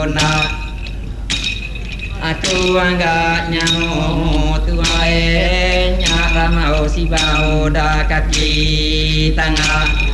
Aku angkat nyamuk tuae nyaramau si bau dah kaki tangga